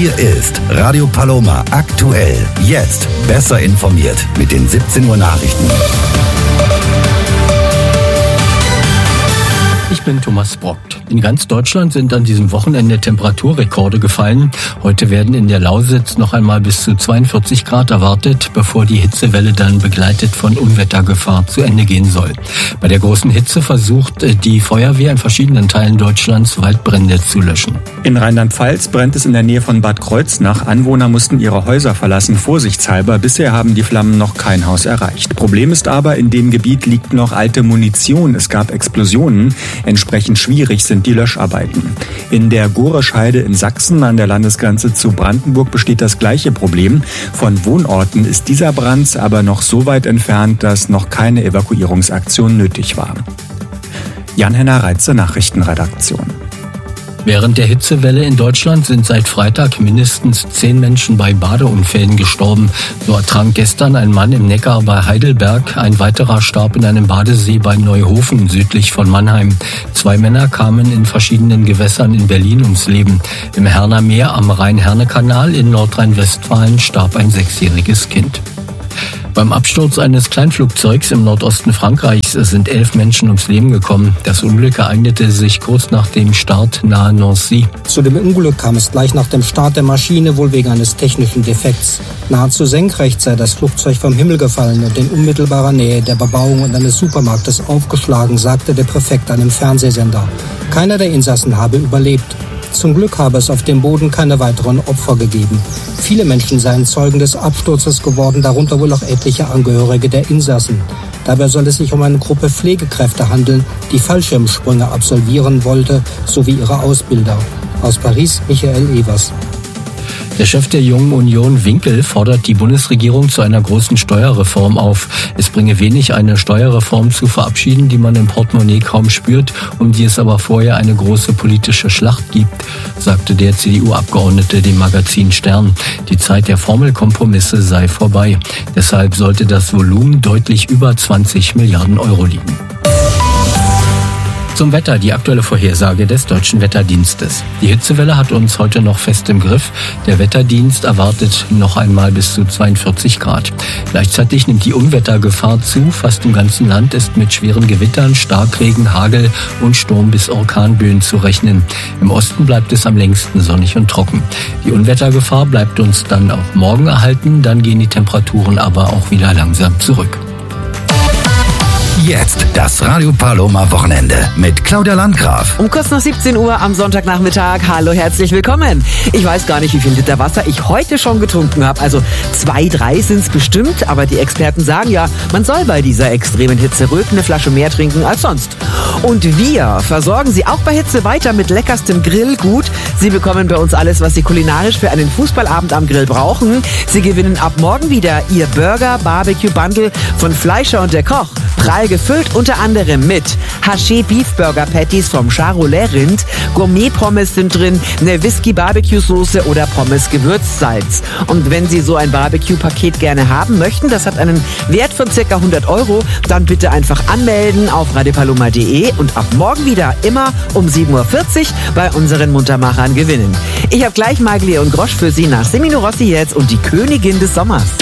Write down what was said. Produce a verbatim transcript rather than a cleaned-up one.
Hier ist Radio Paloma aktuell. Jetzt besser informiert mit den siebzehn Uhr Nachrichten. Ich bin Thomas Brockt. In ganz Deutschland sind an diesem Wochenende Temperaturrekorde gefallen. Heute werden in der Lausitz noch einmal bis zu zweiundvierzig Grad erwartet, bevor die Hitzewelle dann begleitet von Unwettergefahr zu Ende gehen soll. Bei der großen Hitze versucht die Feuerwehr in verschiedenen Teilen Deutschlands Waldbrände zu löschen. In Rheinland-Pfalz brennt es in der Nähe von Bad Kreuznach. Anwohner mussten ihre Häuser verlassen, vorsichtshalber. Bisher haben die Flammen noch kein Haus erreicht. Problem ist aber, in dem Gebiet liegt noch alte Munition. Es gab Explosionen. Entsprechend schwierig sind die Löscharbeiten. In der Goreschheide in Sachsen an der Landesgrenze zu Brandenburg besteht das gleiche Problem. Von Wohnorten ist dieser Brand aber noch so weit entfernt, dass noch keine Evakuierungsaktion nötig war. Jan-Henner Reitze, Nachrichtenredaktion. Während der Hitzewelle in Deutschland sind seit Freitag mindestens zehn Menschen bei Badeunfällen gestorben. So ertrank gestern ein Mann im Neckar bei Heidelberg. Ein weiterer starb in einem Badesee bei Neuhofen südlich von Mannheim. Zwei Männer kamen in verschiedenen Gewässern in Berlin ums Leben. Im Herner Meer am Rhein-Herne-Kanal in Nordrhein-Westfalen starb ein sechsjähriges Kind. Beim Absturz eines Kleinflugzeugs im Nordosten Frankreichs sind elf Menschen ums Leben gekommen. Das Unglück ereignete sich kurz nach dem Start nahe Nancy. Zu dem Unglück kam es gleich nach dem Start der Maschine, wohl wegen eines technischen Defekts. Nahezu senkrecht sei das Flugzeug vom Himmel gefallen und in unmittelbarer Nähe der Bebauung und eines Supermarktes aufgeschlagen, sagte der Präfekt einem Fernsehsender. Keiner der Insassen habe überlebt. Zum Glück habe es auf dem Boden keine weiteren Opfer gegeben. Viele Menschen seien Zeugen des Absturzes geworden, darunter wohl auch etliche Angehörige der Insassen. Dabei soll es sich um eine Gruppe Pflegekräfte handeln, die Fallschirmsprünge absolvieren wollte, sowie ihre Ausbilder. Aus Paris, Michael Evers. Der Chef der Jungen Union, Winkel, fordert die Bundesregierung zu einer großen Steuerreform auf. Es bringe wenig, eine Steuerreform zu verabschieden, die man im Portemonnaie kaum spürt, um die es aber vorher eine große politische Schlacht gibt, sagte der C D U-Abgeordnete dem Magazin Stern. Die Zeit der Formelkompromisse sei vorbei. Deshalb sollte das Volumen deutlich über zwanzig Milliarden Euro liegen. Zum Wetter, die aktuelle Vorhersage des Deutschen Wetterdienstes. Die Hitzewelle hat uns heute noch fest im Griff. Der Wetterdienst erwartet noch einmal bis zu zweiundvierzig Grad. Gleichzeitig nimmt die Unwettergefahr zu. Fast im ganzen Land ist mit schweren Gewittern, Starkregen, Hagel und Sturm- bis Orkanböen zu rechnen. Im Osten bleibt es am längsten sonnig und trocken. Die Unwettergefahr bleibt uns dann auch morgen erhalten. Dann gehen die Temperaturen aber auch wieder langsam zurück. Jetzt das Radio Paloma Wochenende mit Claudia Landgraf. Um kurz nach siebzehn Uhr am Sonntagnachmittag. Hallo, herzlich willkommen. Ich weiß gar nicht, wie viel Liter Wasser ich heute schon getrunken habe. Also zwei, drei sind's bestimmt. Aber die Experten sagen ja, man soll bei dieser extremen Hitze ruhig eine Flasche mehr trinken als sonst. Und wir versorgen Sie auch bei Hitze weiter mit leckerstem Grillgut. Sie bekommen bei uns alles, was Sie kulinarisch für einen Fußballabend am Grill brauchen. Sie gewinnen ab morgen wieder Ihr Burger-Barbecue-Bundle von Fleischer und der Koch. Prall gefüllt unter anderem mit Haché Beef Burger Patties vom Charolais Rind, Gourmet-Pommes sind drin, eine Whisky-Barbecue-Soße oder Pommes-Gewürzsalz. Und wenn Sie so ein Barbecue-Paket gerne haben möchten, das hat einen Wert von circa hundert Euro, dann bitte einfach anmelden auf radio paloma punkt de und ab morgen wieder immer um sieben Uhr vierzig bei unseren Muntermachern gewinnen. Ich habe gleich Magli und Grosch für Sie nach Semino Rossi jetzt und die Königin des Sommers.